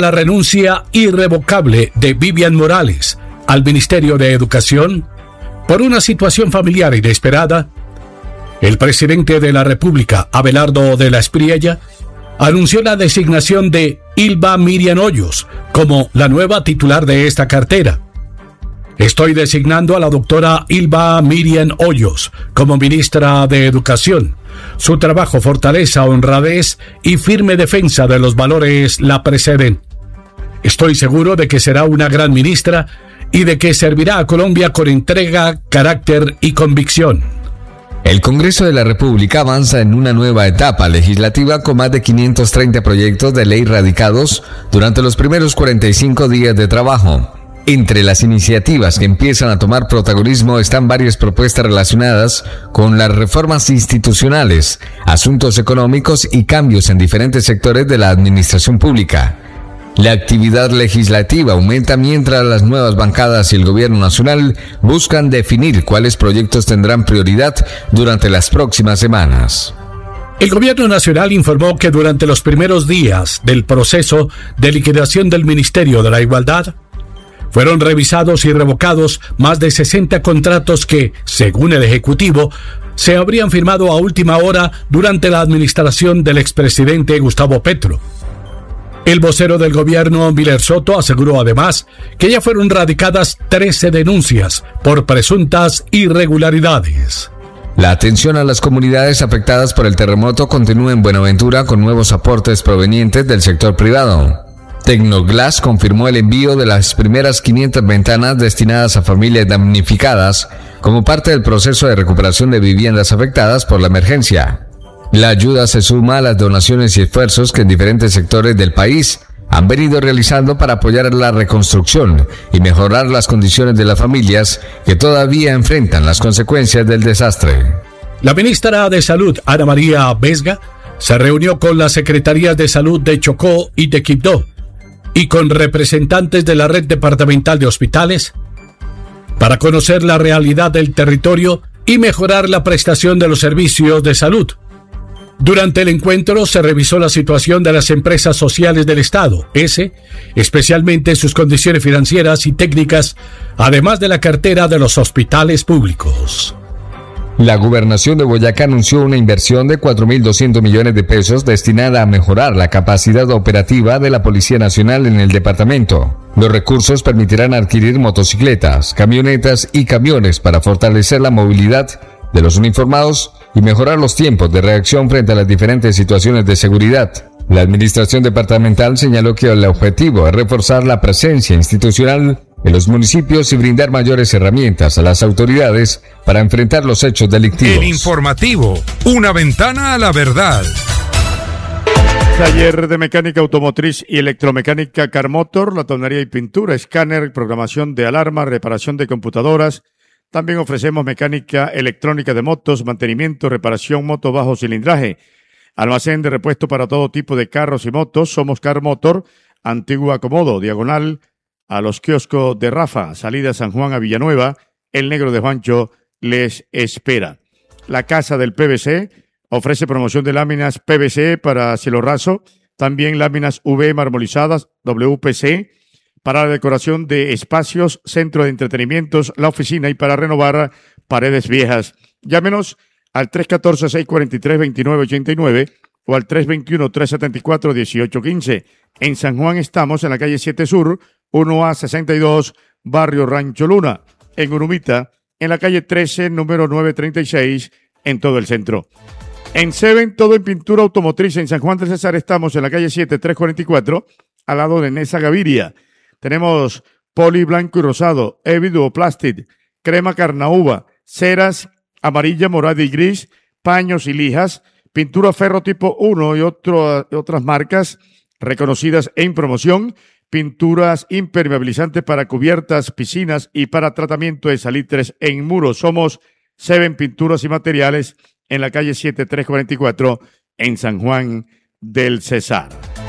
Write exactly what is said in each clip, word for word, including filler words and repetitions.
La renuncia irrevocable de Vivian Morales al Ministerio de Educación por una situación familiar inesperada. El presidente de la República, Abelardo de la Espriella, anunció la designación de Hilba Miriam Hoyos como la nueva titular de esta cartera. Estoy designando a la doctora Hilba Miriam Hoyos como ministra de Educación. Su trabajo, fortaleza, honradez y firme defensa de los valores la preceden. Estoy seguro de que será una gran ministra y de que servirá a Colombia con entrega, carácter y convicción. El Congreso de la República avanza en una nueva etapa legislativa con más de quinientos treinta proyectos de ley radicados durante los primeros cuarenta y cinco días de trabajo. Entre las iniciativas que empiezan a tomar protagonismo están varias propuestas relacionadas con las reformas institucionales, asuntos económicos y cambios en diferentes sectores de la administración pública. La actividad legislativa aumenta mientras las nuevas bancadas y el gobierno nacional buscan definir cuáles proyectos tendrán prioridad durante las próximas semanas. El gobierno nacional informó que durante los primeros días del proceso de liquidación del Ministerio de la Igualdad, fueron revisados y revocados más de sesenta contratos que, según el Ejecutivo, se habrían firmado a última hora durante la administración del expresidente Gustavo Petro. El vocero del gobierno, Miller Soto, aseguró además que ya fueron radicadas trece denuncias por presuntas irregularidades. La atención a las comunidades afectadas por el terremoto continúa en Buenaventura con nuevos aportes provenientes del sector privado. Tecnoglass confirmó el envío de las primeras quinientas ventanas destinadas a familias damnificadas como parte del proceso de recuperación de viviendas afectadas por la emergencia. La ayuda se suma a las donaciones y esfuerzos que en diferentes sectores del país han venido realizando para apoyar la reconstrucción y mejorar las condiciones de las familias que todavía enfrentan las consecuencias del desastre. La ministra de Salud, Ana María Vesga, se reunió con las secretarías de salud de Chocó y de Quibdó y con representantes de la red departamental de hospitales para conocer la realidad del territorio y mejorar la prestación de los servicios de salud. Durante el encuentro se revisó la situación de las empresas sociales del Estado, ese, especialmente sus condiciones financieras y técnicas, además de la cartera de los hospitales públicos. La Gobernación de Boyacá anunció una inversión de cuatro mil doscientos millones de pesos destinada a mejorar la capacidad operativa de la Policía Nacional en el departamento. Los recursos permitirán adquirir motocicletas, camionetas y camiones para fortalecer la movilidad de los uniformados y mejorar los tiempos de reacción frente a las diferentes situaciones de seguridad. La administración departamental señaló que el objetivo es reforzar la presencia institucional en los municipios y brindar mayores herramientas a las autoridades para enfrentar los hechos delictivos. El informativo, una ventana a la verdad. Taller de mecánica automotriz y electromecánica Carmotor, la tonería y pintura, escáner, programación de alarma, reparación de computadoras. También ofrecemos mecánica electrónica de motos, mantenimiento, reparación, moto bajo cilindraje. Almacén de repuesto para todo tipo de carros y motos. Somos Carmotor, Antigua Comodo, diagonal a los kioscos de Rafa, salida San Juan a Villanueva. El Negro de Juancho les espera. La Casa del P V C ofrece promoción de láminas P V C para cielo raso, también láminas U V marmolizadas W P C, para la decoración de espacios, centro de entretenimientos, la oficina y para renovar paredes viejas. Llámenos al tres uno cuatro, seis cuatro tres, dos nueve ocho nueve o al tres dos uno, tres siete cuatro, uno ocho uno cinco. En San Juan estamos en la calle siete Sur, uno A sesenta y dos, barrio Rancho Luna. En Urumita, en la calle trece, número novecientos treinta y seis, en todo el centro. En Seven, todo en pintura automotriz. En San Juan del Cesar estamos en la calle siete, trescientos cuarenta y cuatro, al lado de Nesa Gaviria. Tenemos poli blanco y rosado, Evi Duoplastic, crema carnauba, ceras amarilla, morada y gris, paños y lijas, pintura ferro tipo uno y otro, otras marcas reconocidas en promoción, pinturas impermeabilizantes para cubiertas, piscinas y para tratamiento de salitres en muros. Somos Seven Pinturas y Materiales en la calle siete, trescientos cuarenta y cuatro en San Juan del Cesar.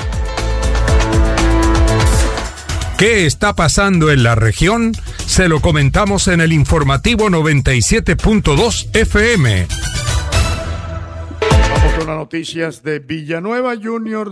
¿Qué está pasando en la región? Se lo comentamos en el informativo noventa y siete punto dos F M. Vamos con las noticias de Villanueva Junior.